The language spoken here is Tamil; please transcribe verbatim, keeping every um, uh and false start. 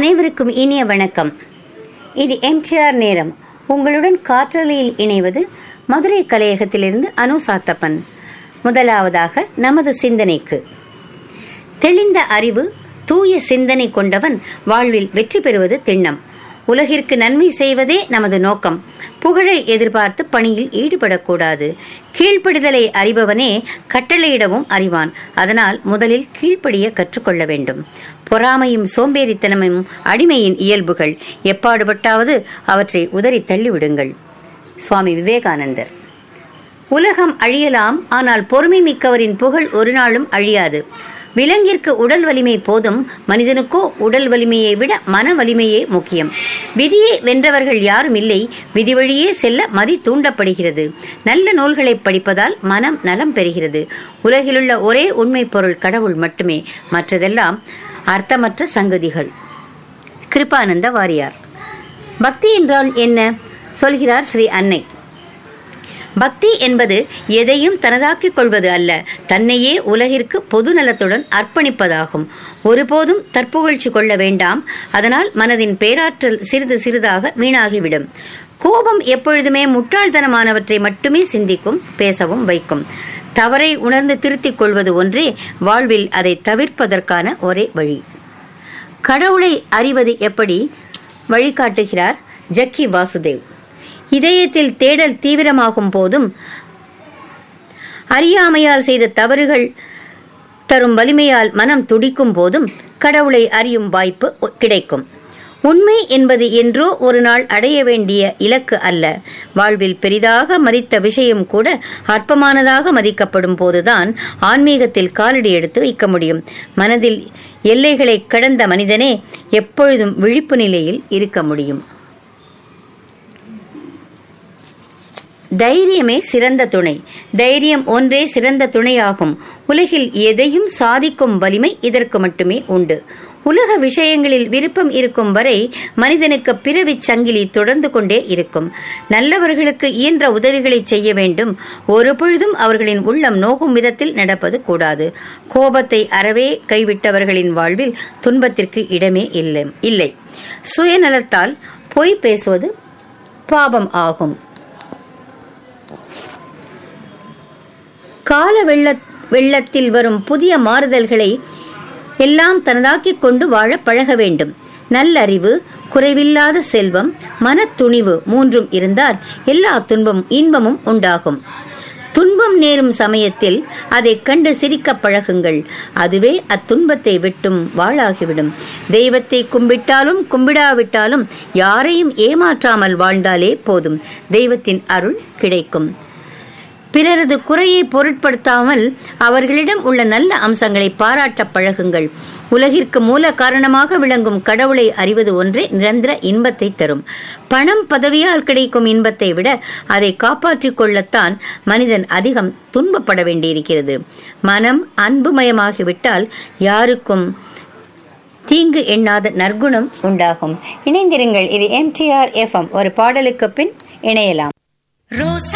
அனைவருக்கும் இனிய வணக்கம். இது எம்டிஆர் நேரம். உங்களுடன் காற்றலையில் இணைவது மதுரை கலையகத்திலிருந்து அனு சாத்தப்பன். முதலாவதாக நமது சிந்தனைக்கு. தெளிந்த அறிவு, தூய சிந்தனை கொண்டவன் வாழ்வில் வெற்றி பெறுவது திண்ணம். உலகிற்கு நன்மை செய்வதே நமது நோக்கம். புகழை எதிர்பார்த்து பணியில் ஈடுபடக்கூடாது. கீழ்ப்படிதலை அறிபவனே கட்டளையிடவும் அறிவான். அதனால் முதலில் கீழ்ப்படிய கற்றுக்கொள்ள வேண்டும். பொறாமையும் சோம்பேறித்தனமும் அடிமையின் இயல்புகள். எப்பாடுபட்டாவது அவற்றை உதறி தள்ளிவிடுங்கள். சுவாமி விவேகானந்தர். உலகம் அழியலாம், ஆனால் பொறுமை மிக்கவரின் புகழ் ஒரு நாளும் அழியாது. விலங்கிற்கு உடல் வலிமை போதும், மனிதனுக்கோ உடல் வலிமையை விட மன வலிமையே முக்கியம். விதியை வென்றவர்கள் யாரும் இல்லை. விதி வழியே செல்ல மதி தூண்டப்படுகிறது. நல்ல நூல்களை படிப்பதால் மனம் நலம் பெறுகிறது. உலகிலுள்ள ஒரே உண்மை பொருள் கடவுள் மட்டுமே. மற்றதெல்லாம் அர்த்தமற்ற சங்கதிகள். கிருபானந்த வாரியார். பக்தி என்றால் என்ன சொல்கிறார் ஸ்ரீ அன்னை. பக்தி என்பது எதையும் தனதாக்கிக் கொள்வது அல்ல, தன்னையே உலகிற்கு பொது நலத்துடன் அர்ப்பணிப்பதாகும். ஒருபோதும் தற்புகழ்ச்சி கொள்ள வேண்டாம். அதனால் மனதின் பேராற்றல் சிறிது சிறிதாக வீணாகிவிடும். கோபம் எப்பொழுதுமே முட்டாள்தனமானவற்றை மட்டுமே சிந்திக்கும், பேசவும் வைக்கும். தவறை உணர்ந்து திருத்திக் கொள்வது ஒன்றே வாழ்வில் அதை தவிர்ப்பதற்கான ஒரே வழி. கடவுளை அறிவது எப்படி வழிகாட்டுகிறார் ஜக்கி வாசுதேவ். இதயத்தில் தேடல் தீவிரமாகும் போதும், அறியாமையால் செய்த தவறுகள் தரும் வலிமையால் மனம் துடிக்கும் போதும் கடவுளை அறியும் வாய்ப்பு கிடைக்கும். உண்மை என்பது என்றோ ஒரு நாள் அடைய வேண்டிய இலக்கு அல்ல. வாழ்வில் பெரிதாக மதித்த விஷயம் கூட அற்பமானதாக மதிக்கப்படும் போதுதான் ஆன்மீகத்தில் காலடி எடுத்து வைக்க முடியும். மனதில் எல்லைகளை கடந்த மனிதனே எப்பொழுதும் விழிப்பு நிலையில் இருக்க முடியும். தைரியமே சிறந்த துணை. தைரியம் ஒன்றே சிறந்த துணையாகும். உலகில் எதையும் சாதிக்கும் வலிமை இதற்கு மட்டுமே உண்டு. உலக விஷயங்களில் விருப்பம் இருக்கும் வரை மனிதனுக்கு பிறவிச் சங்கிலி தொடர்ந்து கொண்டே இருக்கும். நல்லவர்களுக்கு இயன்ற உதவிகளை செய்ய வேண்டும். ஒரு பொழுதும் அவர்களின் உள்ளம் நோகும் விதத்தில் நடப்பது கூடாது. கோபத்தை அறவே கைவிட்டவர்களின் வாழ்வில் துன்பத்திற்கு இடமே இல்லை. சுயநலத்தால் பொய் பேசுவது பாவம் ஆகும். கால வெள்ள வெள்ளத்தில் வரும் புதிய மாறுதல்களை எல்லாம் தனதாக்கிக் கொண்டு வாழ பழக வேண்டும். நல்லறிவு, குறைவில்லாத செல்வம், மன துணிவு மூன்றும் இருந்தால் எல்லா துன்பம் இன்பமும் உண்டாகும். துன்பம் நேரும் சமயத்தில் அதை கண்டு சிரிக்க பழகுங்கள். அதுவே அத்துன்பத்தை விட்டும் வாழாகிவிடும். தெய்வத்தை கும்பிட்டாலும் கும்பிடாவிட்டாலும் யாரையும் ஏமாற்றாமல் வாழ்ந்தாலே போதும். தெய்வத்தின் அருள் கிடைக்கும். பிறரது குறையை பொருட்படுத்தாமல் அவர்களிடம் உள்ள நல்ல அம்சங்களை பாராட்ட பழகுங்கள். உலகிற்கு மூல காரணமாக விளங்கும் கடவுளை அறிவது ஒன்றே நிரந்தர இன்பத்தை தரும். பணம் பதவியால் கிடைக்கும் இன்பத்தை விட அதை காப்பாற்றிக் கொள்ளத்தான் மனிதன் அதிகம் துன்பப்பட வேண்டியிருக்கிறது. மனம் அன்புமயமாகிவிட்டால் யாருக்கும் தீங்கு எண்ணாத நற்குணம் உண்டாகும். இணைந்திருங்கள். இது எம்டிஆர் எஃப்எம். ஒரு பாடலுக்கு பின் இணையலாம்.